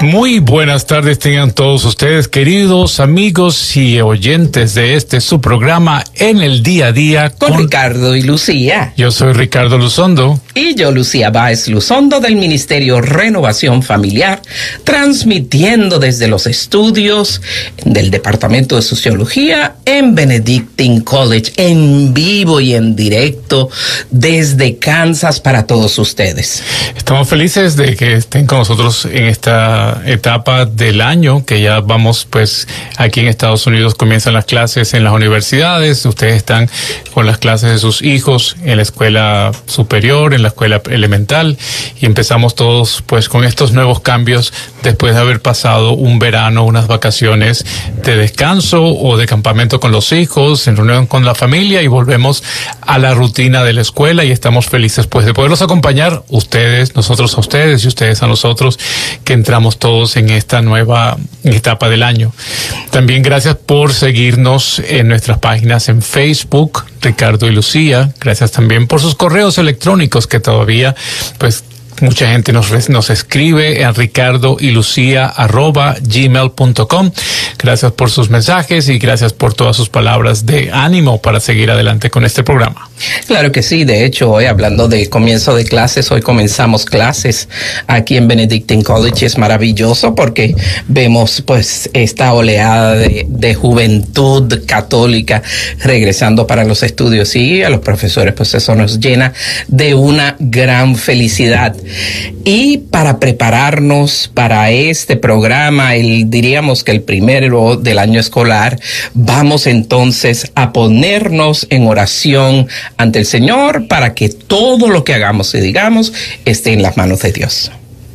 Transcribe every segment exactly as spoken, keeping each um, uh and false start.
Muy buenas tardes tengan todos ustedes, queridos amigos y oyentes de este su programa En el Día a Día con, con Ricardo y Lucía. Yo soy Ricardo Luzondo. Y yo, Lucía Báez Luzondo, del Ministerio Renovación Familiar, transmitiendo desde los estudios del Departamento de Sociología en Benedictine College, en vivo y en directo desde Kansas para todos ustedes. Estamos felices de que estén con nosotros en esta etapa del año, que ya vamos, pues, aquí en Estados Unidos comienzan las clases en las universidades, ustedes están con las clases de sus hijos en la escuela superior, en la escuela elemental, y empezamos todos, pues, con estos nuevos cambios después de haber pasado un verano, unas vacaciones de descanso o de campamento con los hijos, en reunión con la familia, y volvemos a la rutina de la escuela, y estamos felices, pues, de poderlos acompañar, ustedes, nosotros a ustedes y ustedes a nosotros, que entramos todos en esta nueva etapa del año. También gracias por seguirnos en nuestras páginas en Facebook, Ricardo y Lucía. Gracias también por sus correos electrónicos, que todavía, pues, mucha gente nos, nos escribe en ricardo y lucía arroba gmail punto com. Gracias por sus mensajes y gracias por todas sus palabras de ánimo para seguir adelante con este programa. Claro que sí. De hecho, hoy, hablando de comienzo de clases, hoy comenzamos clases aquí en Benedictine College. Es maravilloso porque vemos, pues, esta oleada de, de juventud católica regresando para los estudios, y a los profesores, pues eso nos llena de una gran felicidad. Y para prepararnos para este programa, el, diríamos que el primero del año escolar, vamos entonces a ponernos en oración ante el Señor para que todo lo que hagamos y digamos esté en las manos de Dios.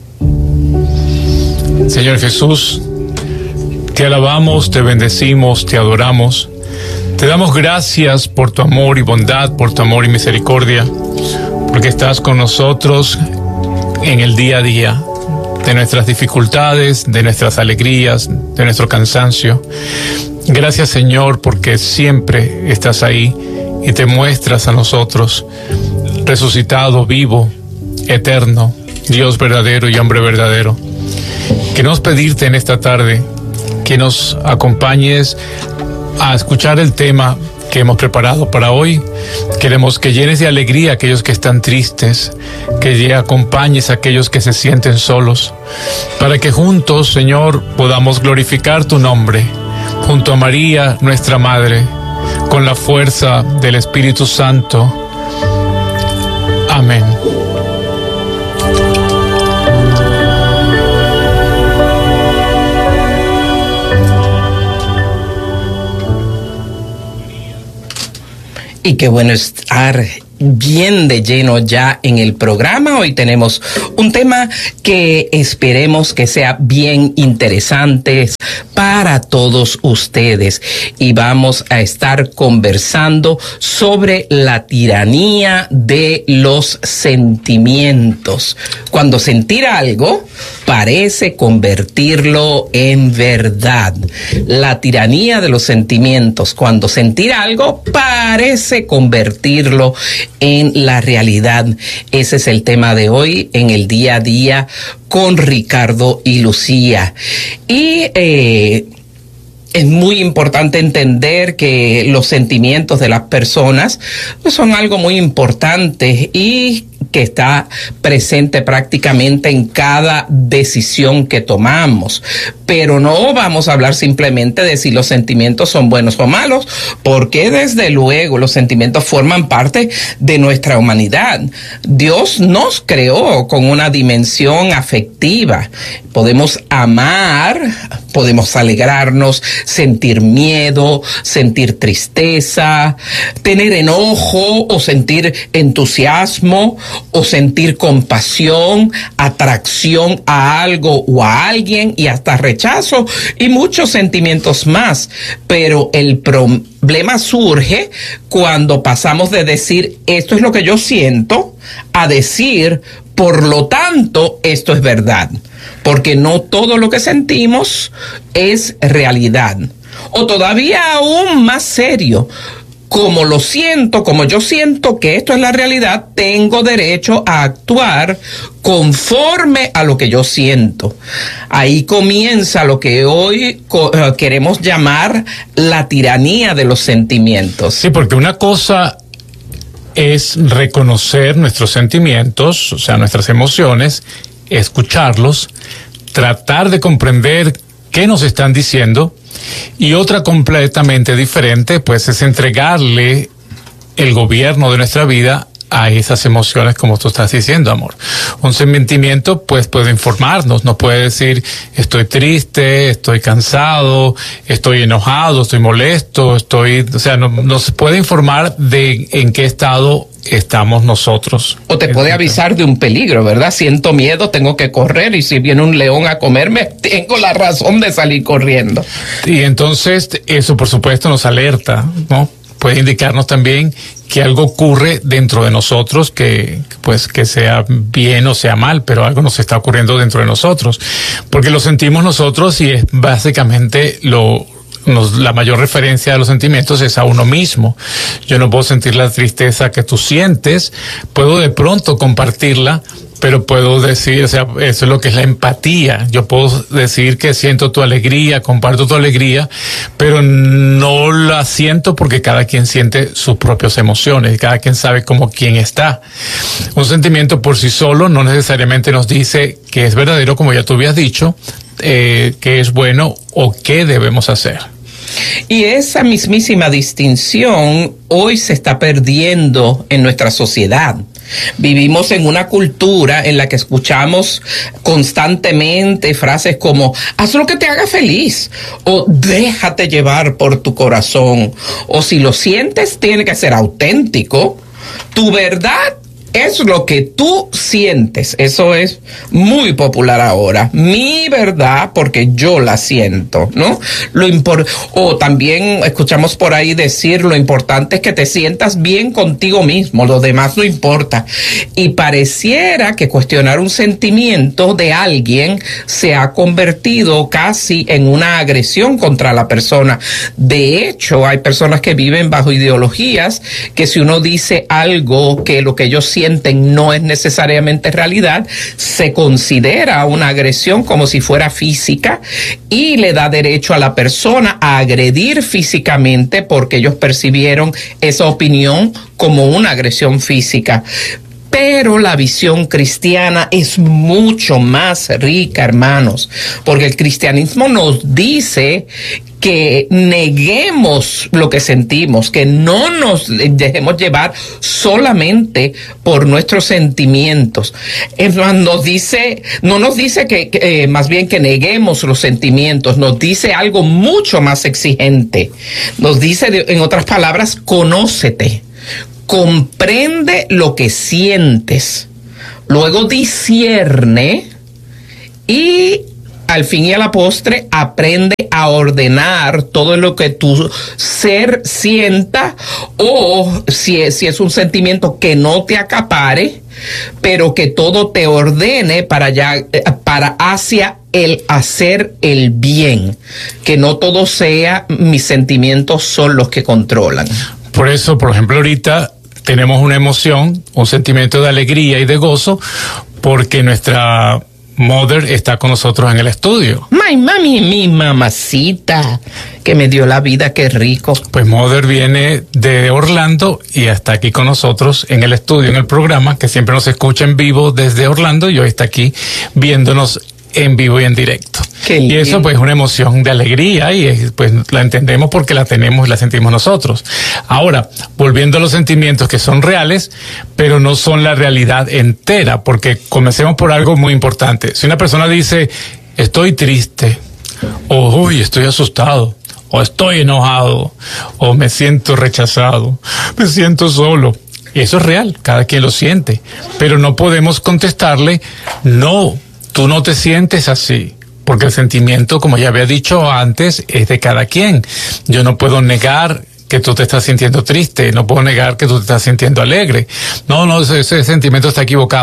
Señor Jesús, te alabamos, te bendecimos, te adoramos. Te damos gracias por tu amor y bondad, por tu amor y misericordia, porque estás con nosotros en el día a día, de nuestras dificultades, de nuestras alegrías, de nuestro cansancio. Gracias, Señor, porque siempre estás ahí y te muestras a nosotros, resucitado, vivo, eterno, Dios verdadero y hombre verdadero. Queremos pedirte en esta tarde que nos acompañes a escuchar el tema que hemos preparado para hoy. Queremos que llenes de alegría a aquellos que están tristes, que acompañes a aquellos que se sienten solos, para que juntos, Señor, podamos glorificar tu nombre, junto a María, nuestra Madre, con la fuerza del Espíritu Santo. Amén. Y qué bueno estar bien de lleno ya en el programa. Hoy tenemos un tema que esperemos que sea bien interesante para todos ustedes, y vamos a estar conversando sobre la tiranía de los sentimientos. Cuando sentir algo parece convertirlo en verdad. La tiranía de los sentimientos. Cuando sentir algo parece convertirlo en la realidad. Ese es el tema de hoy en el día a día con Ricardo y Lucía. Y eh, es muy importante entender que los sentimientos de las personas pues, son algo muy importante y que está presente prácticamente en cada decisión que tomamos. Pero no vamos a hablar simplemente de si los sentimientos son buenos o malos, porque desde luego los sentimientos forman parte de nuestra humanidad. Dios nos creó con una dimensión afectiva. Podemos amar, podemos alegrarnos, sentir miedo, sentir tristeza, tener enojo o sentir entusiasmo, o sentir compasión, atracción a algo o a alguien, y hasta rechazo y muchos sentimientos más. Pero el problema surge cuando pasamos de decir esto es lo que yo siento a decir por lo tanto esto es verdad, porque no todo lo que sentimos es realidad. O todavía aún más serio, como lo siento, como yo siento que esto es la realidad, tengo derecho a actuar conforme a lo que yo siento. Ahí comienza lo que hoy uh, queremos llamar la tiranía de los sentimientos. Sí, porque una cosa es reconocer nuestros sentimientos, o sea, nuestras emociones, escucharlos, tratar de comprender qué nos están diciendo, y otra completamente diferente, pues, es entregarle el gobierno de nuestra vida a esas emociones, como tú estás diciendo, amor. Un sentimiento, pues, puede informarnos, nos puede decir, estoy triste, estoy cansado, estoy enojado, estoy molesto, estoy, o sea, no, nos puede informar de en qué estado estamos nosotros. O te puede avisar de un peligro, ¿verdad? Siento miedo, tengo que correr, y si viene un león a comerme, tengo la razón de salir corriendo. Y entonces, eso por supuesto nos alerta, ¿no? Puede indicarnos también que algo ocurre dentro de nosotros, que pues que sea bien o sea mal, pero algo nos está ocurriendo dentro de nosotros, porque lo sentimos nosotros, y es básicamente lo Nos, la mayor referencia de los sentimientos es a uno mismo. Yo no puedo sentir la tristeza que tú sientes, puedo de pronto compartirla, pero puedo decir, o sea, eso es lo que es la empatía. Yo puedo decir que siento tu alegría, comparto tu alegría, pero no la siento, porque cada quien siente sus propias emociones, cada quien sabe cómo quién está. Un sentimiento por sí solo no necesariamente nos dice que es verdadero, como ya tú habías dicho, eh, que es bueno o qué debemos hacer. Y esa mismísima distinción hoy se está perdiendo en nuestra sociedad. Vivimos en una cultura en la que escuchamos constantemente frases como haz lo que te haga feliz, o déjate llevar por tu corazón, o si lo sientes tiene que ser auténtico, tu verdad es lo que tú sientes. Eso es muy popular ahora. Mi verdad, porque yo la siento, ¿no? Lo impor- o también escuchamos por ahí decir, lo importante es que te sientas bien contigo mismo, lo demás no importa. Y pareciera que cuestionar un sentimiento de alguien se ha convertido casi en una agresión contra la persona. De hecho, hay personas que viven bajo ideologías que si uno dice algo que lo que ellos sienten no es necesariamente realidad, se considera una agresión como si fuera física, y le da derecho a la persona a agredir físicamente porque ellos percibieron esa opinión como una agresión física. Pero la visión cristiana es mucho más rica, hermanos, porque el cristianismo nos dice que neguemos lo que sentimos, que no nos dejemos llevar solamente por nuestros sentimientos. Nos dice, no nos dice que, que eh, más bien que neguemos los sentimientos, nos dice algo mucho más exigente. Nos dice, de, en otras palabras, conócete. Comprende lo que sientes, luego discierne y al fin y a la postre aprende a ordenar todo lo que tu ser sienta, o si es, si es un sentimiento que no te acapare, pero que todo te ordene para allá, para hacia el hacer el bien, que no todo sea mis sentimientos son los que controlan. Por eso, por ejemplo, ahorita tenemos una emoción, un sentimiento de alegría y de gozo, porque nuestra Mother está con nosotros en el estudio. Ay, mami, mi mamacita, que me dio la vida, qué rico. Pues Mother viene de Orlando y está aquí con nosotros en el estudio, en el programa, que siempre nos escucha en vivo desde Orlando, y hoy está aquí viéndonos en vivo y en directo. Y eso pues es una emoción de alegría, y pues la entendemos porque la tenemos y la sentimos nosotros. Ahora, volviendo a los sentimientos que son reales, pero no son la realidad entera, porque comencemos por algo muy importante. Si una persona dice, estoy triste, o uy, estoy asustado, o estoy enojado, o me siento rechazado, me siento solo, y eso es real, cada quien lo siente, pero no podemos contestarle, no, tú no te sientes así, porque el sentimiento, como ya había dicho antes, es de cada quien. Yo no puedo negar que tú te estás sintiendo triste, no puedo negar que tú te estás sintiendo alegre. No, no, ese, ese sentimiento está equivocado.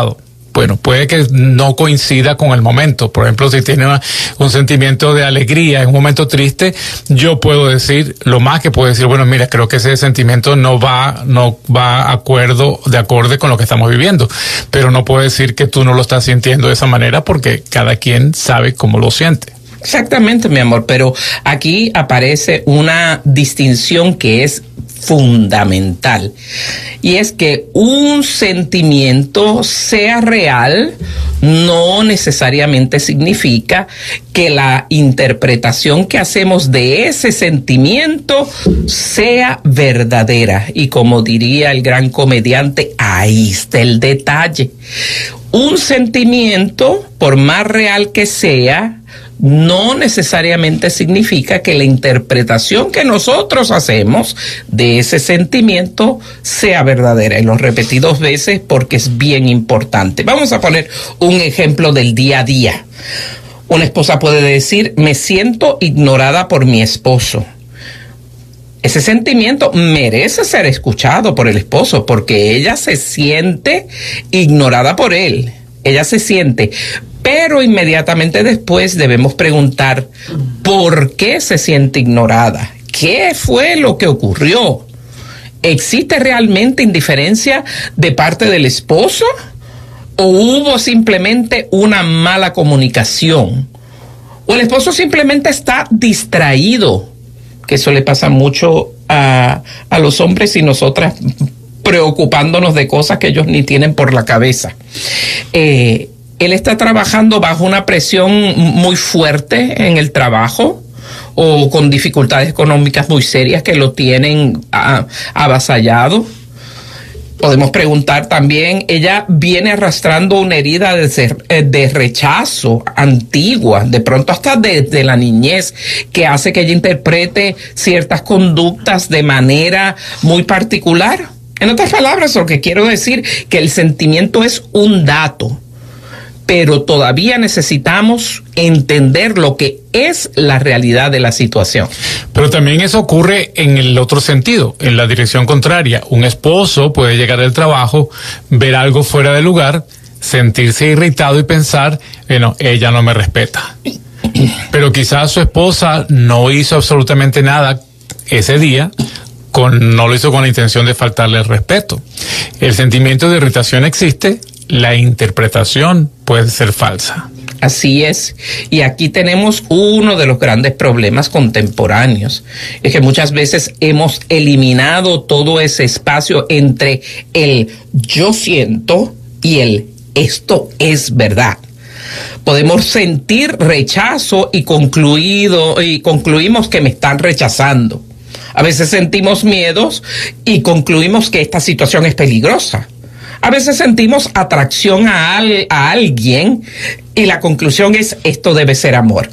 bueno, puede que no coincida con el momento. Por ejemplo, si tiene una, un sentimiento de alegría en un momento triste, yo puedo decir, lo más que puedo decir, bueno, mira, creo que ese sentimiento no va, no va acuerdo, de acorde con lo que estamos viviendo. Pero no puedo decir que tú no lo estás sintiendo de esa manera, porque cada quien sabe cómo lo siente. Exactamente, mi amor, pero aquí aparece una distinción que es fundamental, y es que un sentimiento sea real no necesariamente significa que la interpretación que hacemos de ese sentimiento sea verdadera. Y como diría el gran comediante, ahí está el detalle. Un sentimiento, por más real que sea, no necesariamente significa que la interpretación que nosotros hacemos de ese sentimiento sea verdadera. Y lo repetí dos veces porque es bien importante. Vamos a poner un ejemplo del día a día. Una esposa puede decir, me siento ignorada por mi esposo. Ese sentimiento merece ser escuchado por el esposo porque ella se siente ignorada por él. Ella se siente, pero inmediatamente después debemos preguntar ¿por qué se siente ignorada? ¿Qué fue lo que ocurrió? ¿Existe realmente indiferencia de parte del esposo? ¿O hubo simplemente una mala comunicación? ¿O el esposo simplemente está distraído? Que eso le pasa mucho a, a los hombres y nosotras preocupándonos de cosas que ellos ni tienen por la cabeza. Eh, él está trabajando bajo una presión muy fuerte en el trabajo o con dificultades económicas muy serias que lo tienen a, avasallado. Podemos preguntar también, ella viene arrastrando una herida de, de rechazo antigua, de pronto hasta desde la niñez, que hace que ella interprete ciertas conductas de manera muy particular. En otras palabras, lo que quiero decir que el sentimiento es un dato, pero todavía necesitamos entender lo que es la realidad de la situación. Pero también eso ocurre en el otro sentido, en la dirección contraria. Un esposo puede llegar del trabajo, ver algo fuera de lugar, sentirse irritado y pensar, bueno, ella no me respeta. Pero quizás su esposa no hizo absolutamente nada ese día, con, no lo hizo con la intención de faltarle el respeto. El sentimiento de irritación existe, la interpretación puede ser falsa. Así es. Y aquí tenemos uno de los grandes problemas contemporáneos. Es que muchas veces hemos eliminado todo ese espacio entre el yo siento y el esto es verdad. Podemos sentir rechazo y concluido y concluimos que me están rechazando. A veces sentimos miedos y concluimos que esta situación es peligrosa. A veces sentimos atracción a, al, a alguien y la conclusión es esto debe ser amor.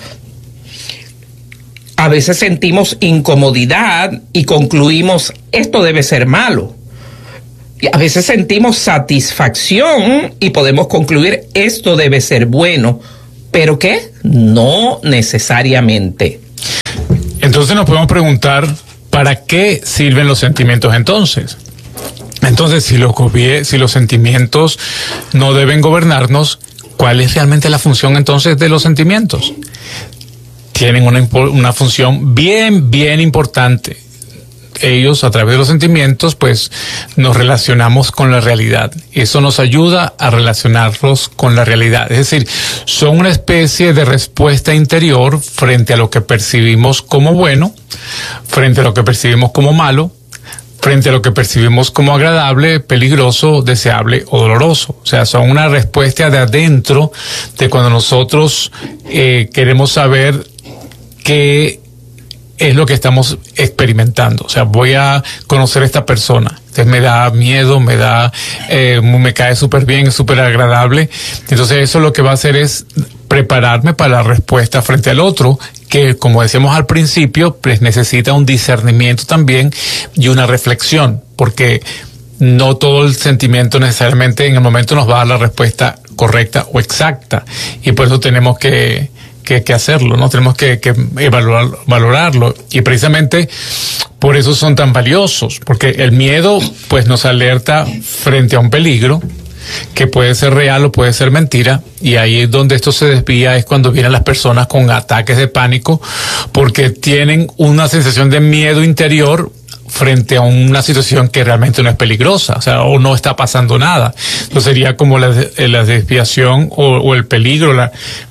A veces sentimos incomodidad y concluimos esto debe ser malo. Y a veces sentimos satisfacción y podemos concluir esto debe ser bueno. ¿Pero qué? No necesariamente. Entonces nos podemos preguntar, ¿para qué sirven los sentimientos entonces? Entonces, si los, si los sentimientos no deben gobernarnos, ¿cuál es realmente la función entonces de los sentimientos? Tienen una, una función bien, bien importante. Ellos, a través de los sentimientos, pues, nos relacionamos con la realidad. Eso nos ayuda a relacionarlos con la realidad. Es decir, son una especie de respuesta interior frente a lo que percibimos como bueno, frente a lo que percibimos como malo, frente a lo que percibimos como agradable, peligroso, deseable o doloroso. O sea, son una respuesta de adentro de cuando nosotros eh, queremos saber qué es lo que estamos experimentando. O sea, voy a conocer a esta persona. Entonces me da miedo, me da, eh, me cae súper bien, es súper agradable. Entonces eso lo que va a hacer es prepararme para la respuesta frente al otro, que como decíamos al principio, pues necesita un discernimiento también y una reflexión, porque no todo el sentimiento necesariamente en el momento nos va a dar la respuesta correcta o exacta, y por eso tenemos que Que, que hacerlo, ¿no? Tenemos que, que evaluar, valorarlo, y precisamente por eso son tan valiosos, porque el miedo pues nos alerta frente a un peligro, que puede ser real o puede ser mentira, y ahí es donde esto se desvía, es cuando vienen las personas con ataques de pánico, porque tienen una sensación de miedo interior frente a una situación que realmente no es peligrosa, o sea, o no está pasando nada. Entonces sería como la, la desviación o, o el peligro, la,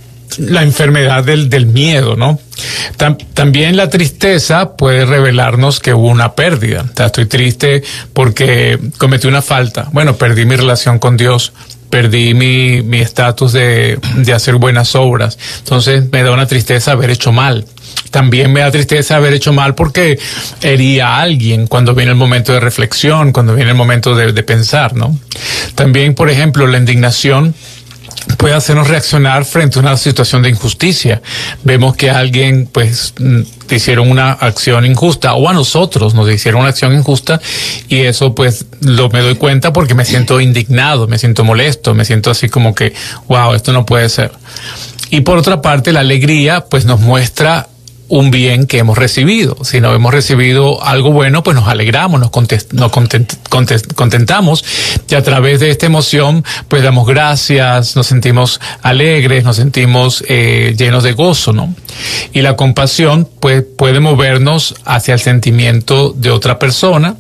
la enfermedad del, del miedo, ¿no? Tam, también la tristeza puede revelarnos que hubo una pérdida. O sea, estoy triste porque cometí una falta. Bueno, perdí mi relación con Dios, perdí mi mi estatus de, de hacer buenas obras. Entonces me da una tristeza haber hecho mal. También me da tristeza haber hecho mal porque herí a alguien cuando viene el momento de reflexión, cuando viene el momento de, de pensar, ¿no? También, por ejemplo, la indignación puede hacernos reaccionar frente a una situación de injusticia. Vemos que a alguien, pues, te hicieron una acción injusta, o a nosotros nos hicieron una acción injusta, y eso, pues, lo me doy cuenta porque me siento indignado, me siento molesto, me siento así como que, wow, esto no puede ser. Y por otra parte, la alegría, pues, nos muestra un bien que hemos recibido. Si no hemos recibido algo bueno, pues nos alegramos, nos, contest, nos content, contest, contentamos, y a través de esta emoción, pues damos gracias, nos sentimos alegres, nos sentimos eh, llenos de gozo, ¿no? Y la compasión, pues, puede movernos hacia el sentimiento de otra persona.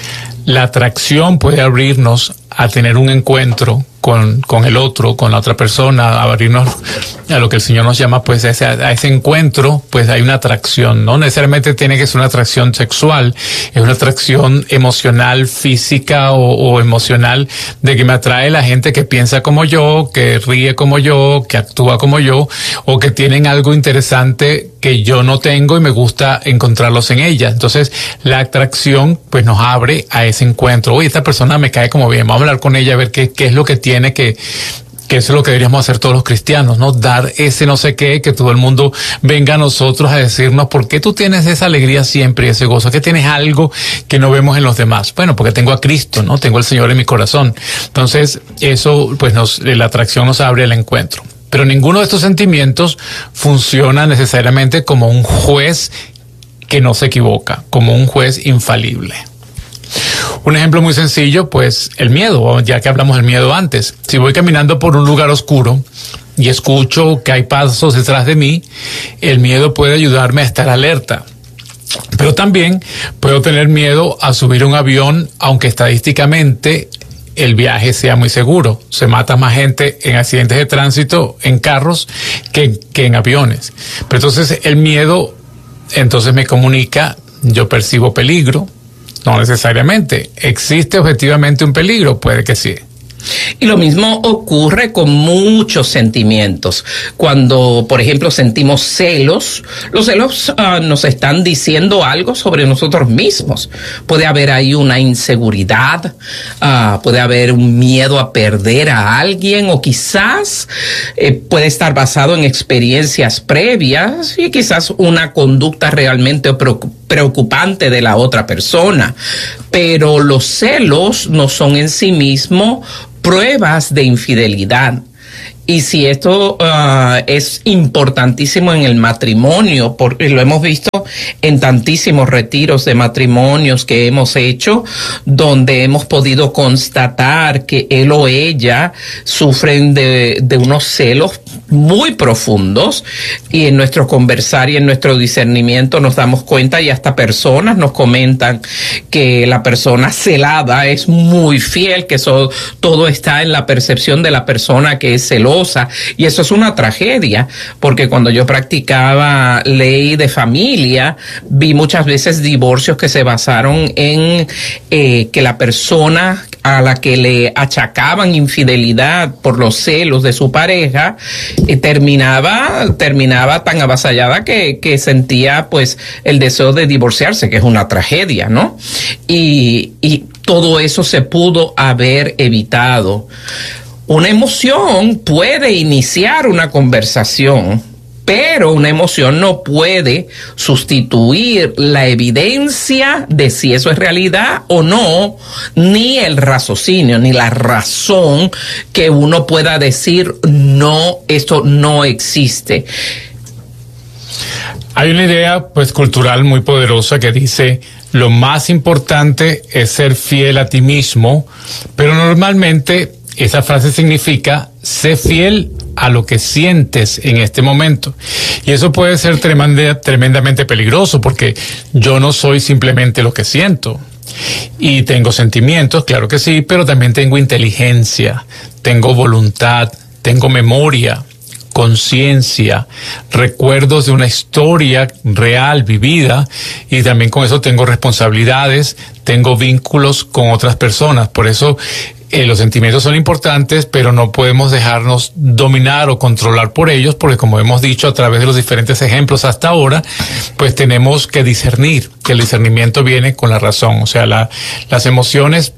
La atracción puede abrirnos a tener un encuentro con, con el otro, con la otra persona, a abrirnos a lo que el Señor nos llama, pues, a ese, a ese encuentro, pues hay una atracción. No necesariamente tiene que ser una atracción sexual, es una atracción emocional, física o, o emocional, de que me atrae la gente que piensa como yo, que ríe como yo, que actúa como yo, o que tienen algo interesante que yo no tengo y me gusta encontrarlos en ella. Entonces, la atracción, pues, nos abre a ese encuentro. Oye, esta persona me cae como bien, vamos a hablar con ella a ver qué, qué es lo que tiene, que, que eso es lo que deberíamos hacer todos los cristianos, ¿no? Dar ese no sé qué, que todo el mundo venga a nosotros a decirnos, ¿por qué tú tienes esa alegría siempre y ese gozo? ¿Qué tienes algo que no vemos en los demás? Bueno, porque tengo a Cristo, ¿no? Tengo al Señor en mi corazón. Entonces, eso, pues, nos, la atracción nos abre el encuentro. Pero ninguno de estos sentimientos funciona necesariamente como un juez que no se equivoca, como un juez infalible. Un ejemplo muy sencillo, pues, el miedo, ya que hablamos del miedo antes. Si voy caminando por un lugar oscuro y escucho que hay pasos detrás de mí, el miedo puede ayudarme a estar alerta. Pero también puedo tener miedo a subir un avión, aunque estadísticamente el viaje sea muy seguro. Se mata más gente en accidentes de tránsito en carros que, que en aviones. Pero entonces el miedo, entonces me comunica, yo percibo peligro. No necesariamente. ¿Existe objetivamente un peligro? Puede que sí. Y lo mismo ocurre con muchos sentimientos. Cuando, por ejemplo, sentimos celos, los celos uh, nos están diciendo algo sobre nosotros mismos. Puede haber ahí una inseguridad, uh, puede haber un miedo a perder a alguien, o quizás eh, puede estar basado en experiencias previas y quizás una conducta realmente preocupante de la otra persona. Pero los celos no son en sí mismos pruebas de infidelidad. Y si esto uh, es importantísimo en el matrimonio, porque lo hemos visto en tantísimos retiros de matrimonios que hemos hecho, donde hemos podido constatar que él o ella sufren de, de unos celos muy profundos, y en nuestro conversar y en nuestro discernimiento nos damos cuenta, y hasta personas nos comentan que la persona celada es muy fiel, que eso todo está en la percepción de la persona que es celosa. Y eso es una tragedia, porque cuando yo practicaba ley de familia, vi muchas veces divorcios que se basaron en eh, que la persona a la que le achacaban infidelidad por los celos de su pareja, eh, terminaba, terminaba tan avasallada que, que sentía, pues, el deseo de divorciarse, que es una tragedia, ¿no? Y, y todo eso se pudo haber evitado. Una emoción puede iniciar una conversación, pero una emoción no puede sustituir la evidencia de si eso es realidad o no, ni el raciocinio, ni la razón que uno pueda decir, no, esto no existe. Hay una idea, pues, cultural muy poderosa que dice: lo más importante es ser fiel a ti mismo, pero normalmente Esa frase significa, sé fiel a lo que sientes en este momento. Y eso puede ser tremenda, tremendamente peligroso, porque yo no soy simplemente lo que siento. Y tengo sentimientos, claro que sí, pero también tengo inteligencia, tengo voluntad, tengo memoria, conciencia, recuerdos de una historia real, vivida, y también con eso tengo responsabilidades, tengo vínculos con otras personas. Por eso eh, los sentimientos son importantes, pero no podemos dejarnos dominar o controlar por ellos, porque como hemos dicho a través de los diferentes ejemplos hasta ahora, pues tenemos que discernir, que el discernimiento viene con la razón. O sea, la, las emociones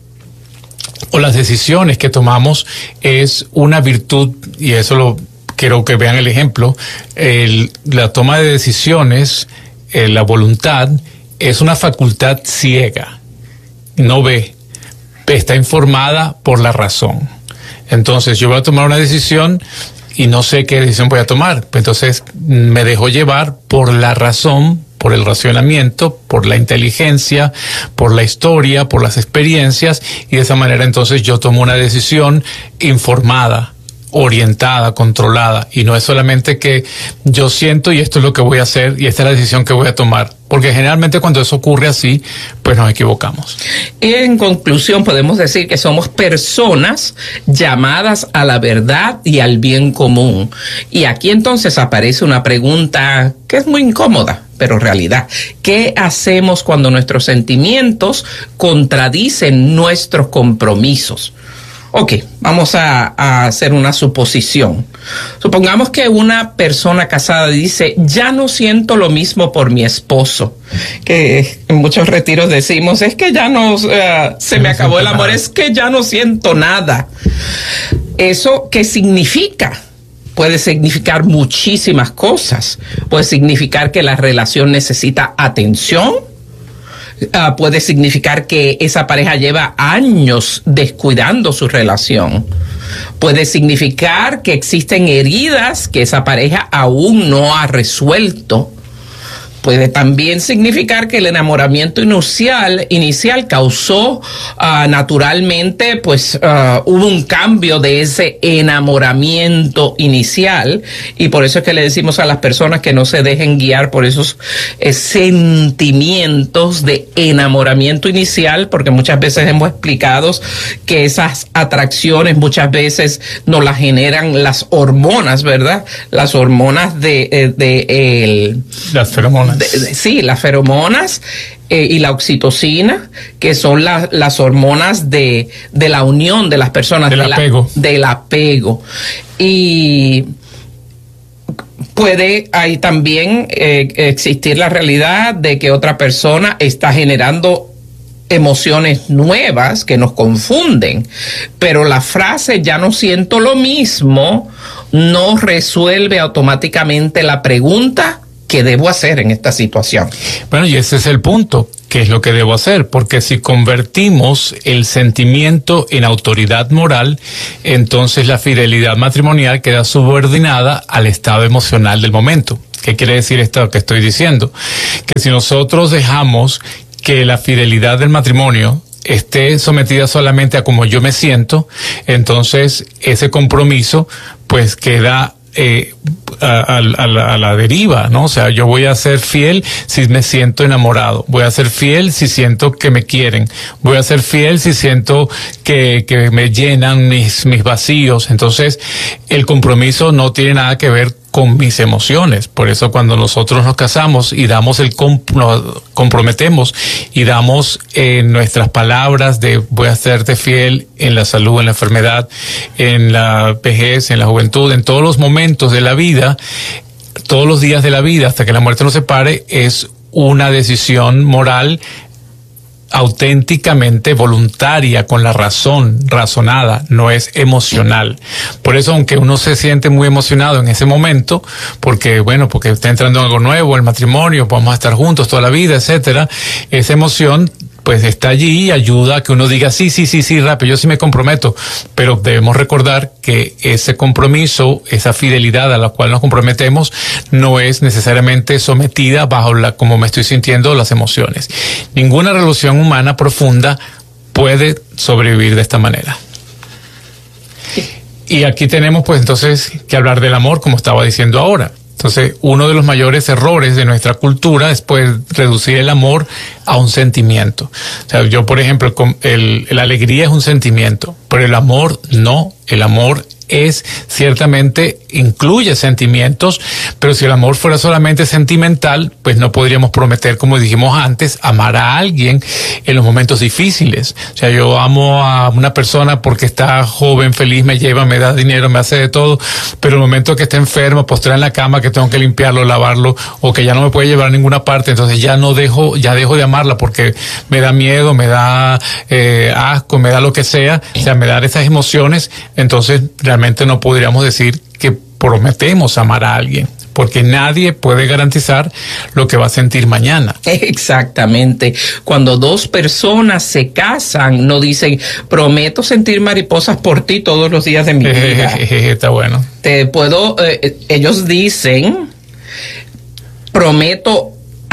o las decisiones que tomamos es una virtud, y eso lo quiero que vean el ejemplo. El, la toma de decisiones, eh, la voluntad, es una facultad ciega, no ve, está informada por la razón. Entonces yo voy a tomar una decisión y no sé qué decisión voy a tomar, entonces me dejo llevar por la razón, por el racionamiento, por la inteligencia, por la historia, por las experiencias, y de esa manera entonces yo tomo una decisión informada, orientada, controlada, y no es solamente que yo siento y esto es lo que voy a hacer y esta es la decisión que voy a tomar, porque generalmente cuando eso ocurre así, pues nos equivocamos. Y en conclusión podemos decir que somos personas llamadas a la verdad y al bien común. Y aquí entonces aparece una pregunta que es muy incómoda, pero realidad. ¿Qué hacemos cuando nuestros sentimientos contradicen nuestros compromisos? Ok, vamos a, a hacer una suposición. Supongamos que una persona casada dice, ya no siento lo mismo por mi esposo. Que en muchos retiros decimos, es que ya no, uh, se me acabó el amor, es que ya no siento nada. ¿Eso qué significa? Puede significar muchísimas cosas. Puede significar que la relación necesita atención. Uh, puede significar que esa pareja lleva años descuidando su relación. Puede significar que existen heridas que esa pareja aún no ha resuelto. Puede también significar que el enamoramiento inicial, inicial causó uh, naturalmente, pues uh, hubo un cambio de ese enamoramiento inicial, y por eso es que le decimos a las personas que no se dejen guiar por esos eh, sentimientos de enamoramiento inicial, porque muchas veces hemos explicado que esas atracciones muchas veces nos las generan las hormonas, ¿verdad? Las hormonas de, de, de el, las feromonas. De, de, sí, las feromonas eh, y la oxitocina, que son la, las hormonas de, de la unión de las personas. Del de apego. La, del apego. Y puede ahí también eh, existir la realidad de que otra persona está generando emociones nuevas que nos confunden, pero la frase ya no siento lo mismo no resuelve automáticamente la pregunta ¿qué debo hacer en esta situación? Bueno, y ese es el punto. ¿Qué es lo que debo hacer? Porque si convertimos el sentimiento en autoridad moral, entonces la fidelidad matrimonial queda subordinada al estado emocional del momento. ¿Qué quiere decir esto que estoy diciendo? Que si nosotros dejamos que la fidelidad del matrimonio esté sometida solamente a cómo yo me siento, entonces ese compromiso pues queda Eh, a, a, a, la, a la deriva, ¿no? O sea, yo voy a ser fiel si me siento enamorado, voy a ser fiel si siento que me quieren, voy a ser fiel si siento que, que me llenan mis, mis vacíos. Entonces, el compromiso no tiene nada que ver con mis emociones. Por eso cuando nosotros nos casamos y damos el comp nos comprometemos y damos eh, nuestras palabras de voy a serte fiel en la salud, en la enfermedad, en la vejez, en la juventud, en todos los momentos de la vida, todos los días de la vida hasta que la muerte nos separe, es una decisión moral auténticamente voluntaria, con la razón, razonada, no es emocional. Por eso, aunque uno se siente muy emocionado en ese momento, porque bueno, porque está entrando en algo nuevo, el matrimonio, vamos a estar juntos toda la vida, etcétera, esa emoción pues está allí y ayuda a que uno diga sí, sí, sí, sí, rápido, yo sí me comprometo, pero debemos recordar que ese compromiso, esa fidelidad a la cual nos comprometemos, no es necesariamente sometida bajo la, como me estoy sintiendo, las emociones. Ninguna relación humana profunda puede sobrevivir de esta manera. Y aquí tenemos pues entonces que hablar del amor, como estaba diciendo ahora. Entonces, uno de los mayores errores de nuestra cultura es pues reducir el amor a un sentimiento. O sea, yo, por ejemplo, el, la alegría es un sentimiento, pero el amor no. El amor es, ciertamente, incluye sentimientos, pero si el amor fuera solamente sentimental, pues no podríamos prometer, como dijimos antes, amar a alguien en los momentos difíciles. O sea, yo amo a una persona porque está joven, feliz, me lleva, me da dinero, me hace de todo, pero el momento que está enfermo, postrado en la cama, que tengo que limpiarlo, lavarlo, o que ya no me puede llevar a ninguna parte, entonces ya no dejo, ya dejo de amarla porque me da miedo, me da eh, asco, me da lo que sea, o sea, me da esas emociones, entonces realmente no podríamos decir que prometemos amar a alguien, porque nadie puede garantizar lo que va a sentir mañana. Exactamente. Cuando dos personas se casan, no dicen, prometo sentir mariposas por ti todos los días de mi vida. Está bueno. Te puedo, eh, ellos dicen, prometo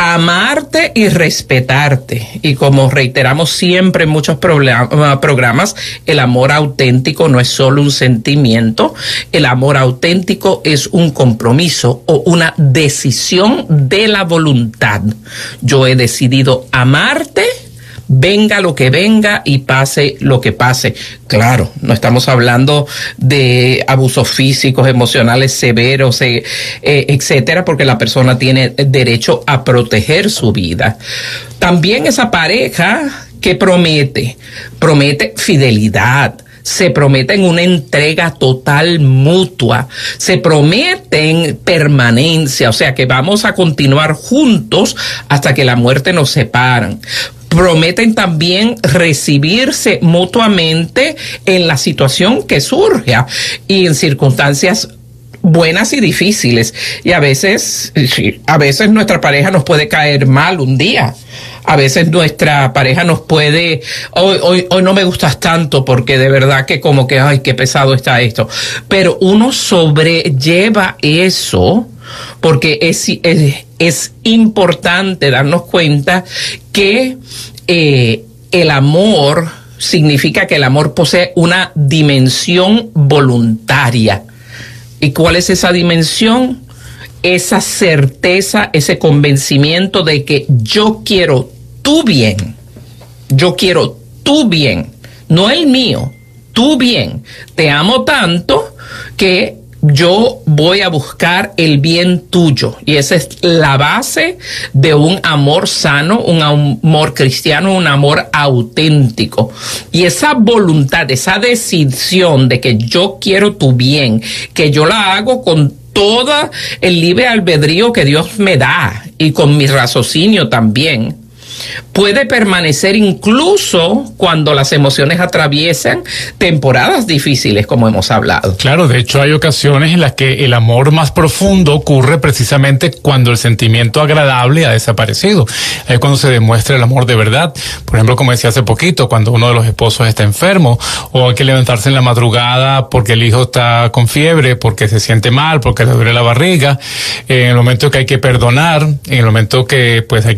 amarte y respetarte. Y como reiteramos siempre en muchos programas, el amor auténtico no es solo un sentimiento, el amor auténtico es un compromiso o una decisión de la voluntad. Yo he decidido amarte, venga lo que venga y pase lo que pase. Claro, no estamos hablando de abusos físicos, emocionales severos, eh, eh, etcétera, porque la persona tiene derecho a proteger su vida. También esa pareja que promete, promete fidelidad, se prometen una entrega total mutua, se prometen permanencia, o sea que vamos a continuar juntos hasta que la muerte nos separe. Prometen también recibirse mutuamente en la situación que surja y en circunstancias buenas y difíciles. Y a veces, a veces nuestra pareja nos puede caer mal un día. A veces nuestra pareja nos puede, hoy, hoy, hoy no me gustas tanto porque de verdad que como que, ay, qué pesado está esto. Pero uno sobrelleva eso porque es, es, es importante darnos cuenta que eh, el amor significa que el amor posee una dimensión voluntaria. ¿Y cuál es esa dimensión? Esa certeza, ese convencimiento de que yo quiero tu bien, yo quiero tu bien, no el mío, tu bien. Te amo tanto que yo voy a buscar el bien tuyo. Y esa es la base de un amor sano, un amor cristiano, un amor auténtico. Y esa voluntad, esa decisión de que yo quiero tu bien, que yo la hago con todo el libre albedrío que Dios me da y con mi raciocinio también, puede permanecer incluso cuando las emociones atraviesan temporadas difíciles, como hemos hablado. Claro, de hecho hay ocasiones en las que el amor más profundo ocurre precisamente cuando el sentimiento agradable ha desaparecido. Es cuando se demuestra el amor de verdad. Por ejemplo, como decía hace poquito, cuando uno de los esposos está enfermo, o hay que levantarse en la madrugada porque el hijo está con fiebre, porque se siente mal, porque le duele la barriga, en el momento que hay que perdonar, en el momento que pues hay